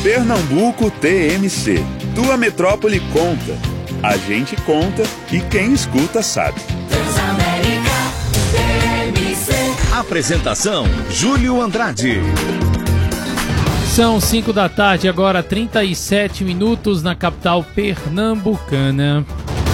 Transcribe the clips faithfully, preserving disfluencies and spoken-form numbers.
Pernambuco T M C. Tua metrópole conta. A gente conta e quem escuta sabe. Transamérica T M C. Apresentação: Júlio Andrade. São cinco da tarde, agora trinta e sete minutos na capital pernambucana.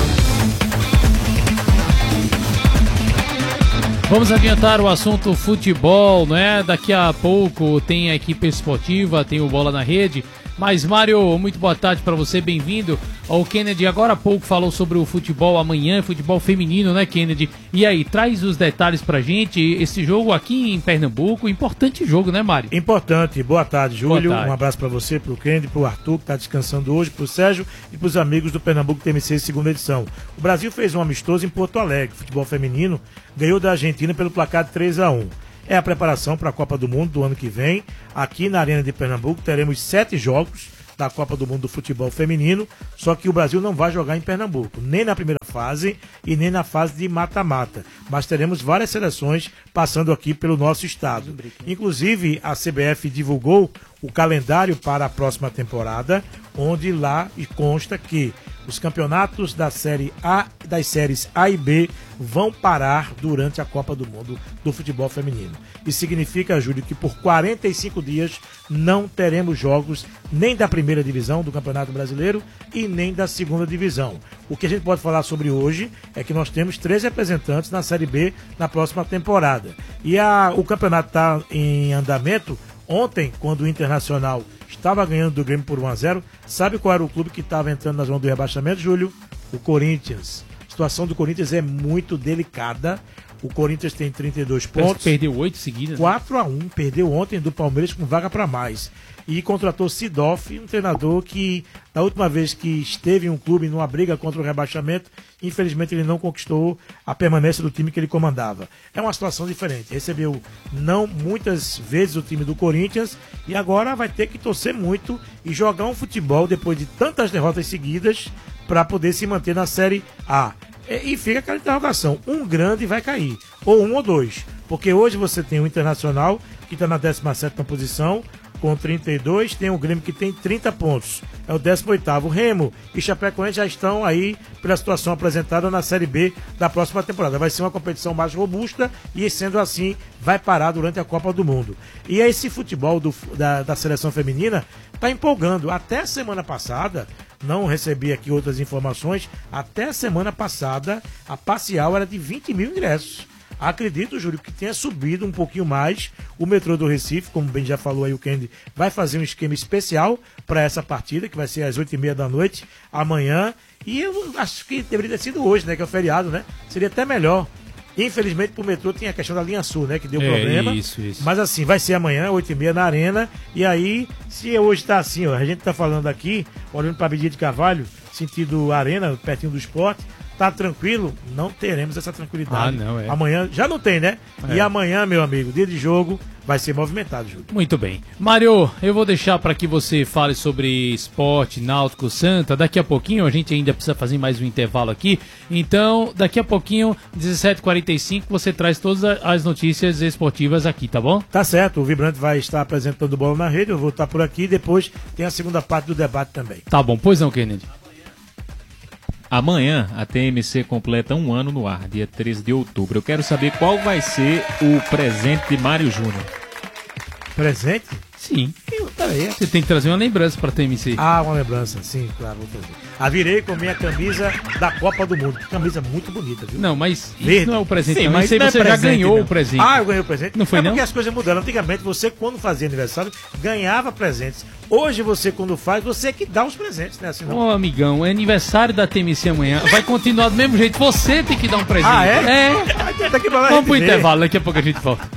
Vamos adiantar o assunto futebol, né? Daqui a pouco tem a equipe esportiva, tem o Bola na Rede. Mas, Mário, muito boa tarde para você, bem-vindo. O Kennedy agora há pouco falou sobre o futebol amanhã, futebol feminino, né, Kennedy? E aí, traz os detalhes pra gente, esse jogo aqui em Pernambuco, importante jogo, né, Mário? Importante, boa tarde, Júlio, Boa tarde. Um abraço para você, pro Kennedy, pro Arthur, que tá descansando hoje, pro Sérgio e pros amigos do Pernambuco T M C segunda edição. O Brasil fez um amistoso em Porto Alegre, futebol feminino, ganhou da Argentina pelo placar de três a um. É a preparação para a Copa do Mundo do ano que vem. Aqui na Arena de Pernambuco teremos sete jogos da Copa do Mundo do futebol feminino, só que o Brasil não vai jogar em Pernambuco, nem na primeira fase e nem na fase de mata-mata. Mas teremos várias seleções passando aqui pelo nosso estado. Inclusive, a C B F divulgou o calendário para a próxima temporada, onde lá consta que os campeonatos da série A, das séries A e B vão parar durante a Copa do Mundo do futebol feminino. Isso significa, Júlio, que por quarenta e cinco dias não teremos jogos nem da primeira divisão do Campeonato Brasileiro e nem da segunda divisão. O que a gente pode falar sobre hoje é que nós temos três representantes na Série B na próxima temporada. E a, o campeonato está em andamento. Ontem, quando o Internacional estava ganhando do Grêmio por um a zero, sabe qual era o clube que estava entrando na zona do rebaixamento, Júlio? O Corinthians. A situação do Corinthians é muito delicada. O Corinthians tem trinta e dois pontos. Perdeu oito seguidas. quatro a um, perdeu ontem do Palmeiras com vaga para mais. E contratou Sidoff, um treinador que, da última vez que esteve em um clube numa briga contra o rebaixamento, infelizmente ele não conquistou a permanência do time que ele comandava. É uma situação diferente. Recebeu não muitas vezes o time do Corinthians e agora vai ter que torcer muito e jogar um futebol depois de tantas derrotas seguidas para poder se manter na Série A. E fica aquela interrogação, um grande vai cair, ou um ou dois, porque hoje você tem o Internacional, que está na décima sétima posição, com trinta e dois, tem o Grêmio que tem trinta pontos, é o décimo oitavo. O Remo e Chapecoense já estão aí pela situação apresentada na Série B da próxima temporada. Vai ser uma competição mais robusta e, sendo assim, vai parar durante a Copa do Mundo. E esse futebol do, da, da seleção feminina está empolgando. Até semana passada, não recebi aqui outras informações, até semana passada a parcial era de vinte mil ingressos. Acredito, Júlio, que tenha subido um pouquinho mais o metrô do Recife, como bem já falou aí o Kennedy, vai fazer um esquema especial para essa partida, que vai ser às oito e meia da noite, amanhã, e eu acho que deveria ter sido hoje, né, que é o feriado, né, seria até melhor. Infelizmente, pro metrô tinha a questão da linha sul, né, que deu É, problema. isso, isso. Mas assim, vai ser amanhã, oito e meia na Arena. E aí, se hoje tá assim, ó, a gente tá falando aqui, olhando pra Abdias de Carvalho, sentido Arena, pertinho do esporte, tá tranquilo? Não teremos essa tranquilidade. Ah, não, é. Amanhã, já não tem, né? É. E amanhã, meu amigo, dia de jogo, vai ser movimentado, Júlio. Muito bem. Mário, eu vou deixar para que você fale sobre esporte, Náutico, Santa. Daqui a pouquinho, a gente ainda precisa fazer mais um intervalo aqui. Então, daqui a pouquinho, dezessete e quarenta e cinco, você traz todas as notícias esportivas aqui, tá bom? Tá certo, o Vibrante vai estar apresentando Bola na Rede, eu vou estar por aqui, depois tem a segunda parte do debate também. Tá bom, pois não, Kennedy. Amanhã a T M C completa um ano no ar, dia treze de outubro. Eu quero saber qual vai ser o presente de Mário Júnior. Presente? Sim. Eu, peraí. Você tem que trazer uma lembrança pra T M C. Ah, uma lembrança, sim, claro, vou fazer. A virei com minha camisa da Copa do Mundo. Camisa muito bonita, viu? Não, mas Verde. isso não é o presente. Sim, não. mas Isso aí não é você já presente, ganhou não. o presente. Ah, eu ganhei o presente? Não foi, é não? porque as coisas mudaram. Antigamente, você, quando fazia aniversário, ganhava presentes. Hoje, você, quando faz, você é que dá os presentes, né? Assim, não. Ô, amigão, é aniversário da T M C amanhã. Vai continuar do mesmo jeito. Você tem que dar um presente. Ah, é? É. Daqui pra lá a Vamos gente pro vê. intervalo, daqui a pouco a gente volta.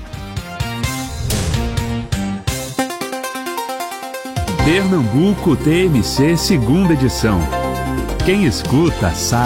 Pernambuco T M C segunda edição. Quem escuta sabe.